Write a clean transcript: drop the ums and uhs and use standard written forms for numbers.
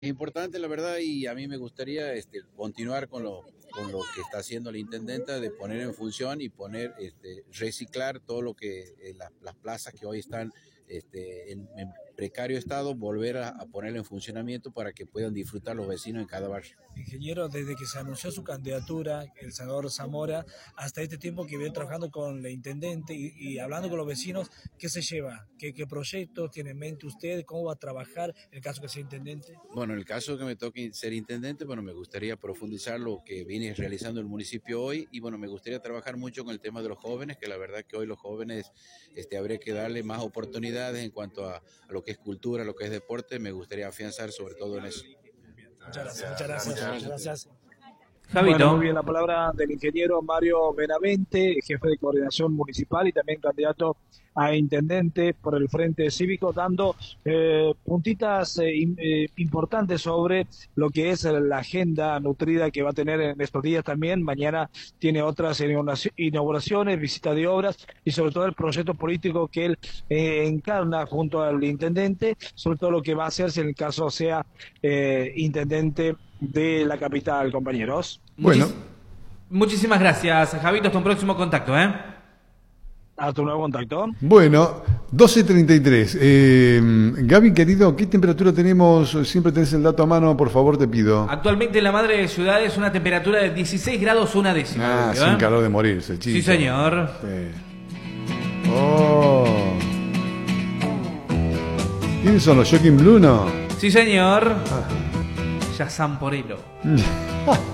Es importante, la verdad, y a mí me gustaría continuar con lo que está haciendo la intendenta, de poner en función y reciclar todo lo que las plazas que hoy están en precario estado, volver a ponerlo en funcionamiento para que puedan disfrutar los vecinos en cada barrio. Ingeniero, desde que se anunció su candidatura, el senador Zamora, hasta este tiempo que viene trabajando con la intendente y hablando con los vecinos, ¿qué se lleva? ¿Qué proyectos tiene en mente usted? ¿Cómo va a trabajar en el caso que sea intendente? Bueno, en el caso que me toque ser intendente, bueno, me gustaría profundizar lo que viene realizando el municipio hoy y bueno, me gustaría trabajar mucho con el tema de los jóvenes, que la verdad que hoy los jóvenes habría que darle más oportunidades en cuanto a lo que es cultura, lo que es deporte, me gustaría afianzar sobre todo en eso. Muchas gracias. Javito. Bueno, muy bien, la palabra del ingeniero Mario Benavente, jefe de coordinación municipal y también candidato a intendente por el Frente Cívico, dando puntitas importantes sobre lo que es la agenda nutrida que va a tener en estos días también. Mañana tiene otras inauguraciones, visitas de obras y sobre todo el proyecto político que él encarna junto al intendente, sobre todo lo que va a hacerse en el caso sea intendente de la capital, compañeros. Bueno. Muchísimas gracias, Javito. Hasta un próximo contacto, Hasta un nuevo contacto. Bueno, 12:33. Gaby, querido, ¿qué temperatura tenemos? Siempre tenés el dato a mano, por favor, te pido. Actualmente en la madre de ciudad es una temperatura de 16 grados una décima. Sin calor de morirse, chico. Sí, señor. Sí. Oh. ¿Quiénes son los Shocking Blue, no? Sí, señor. Ya San Porelo.